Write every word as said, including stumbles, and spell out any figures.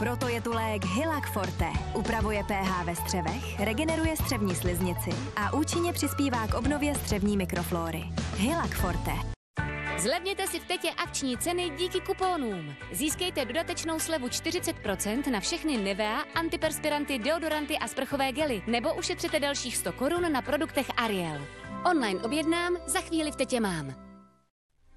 Proto je tu lék Hylac Forte. Upravuje pH ve střevech, regeneruje střevní sliznici a účinně přispívá k obnově střevní mikroflóry. Hylac Forte. Zlevněte si v Tetě akční ceny díky kuponům. Získejte dodatečnou slevu čtyřicet procent na všechny Nivea, antiperspiranty, deodoranty a sprchové gely, nebo ušetřete dalších sto korun na produktech Ariel. Online objednám, za chvíli v Tetě mám.